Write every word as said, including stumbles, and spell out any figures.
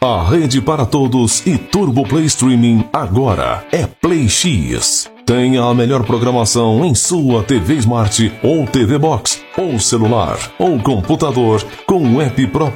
A rede para todos e Turbo Play Streaming agora é Play X. Tenha a melhor programação em sua T V Smart ou T V Box, ou celular, ou computador com o app próprio.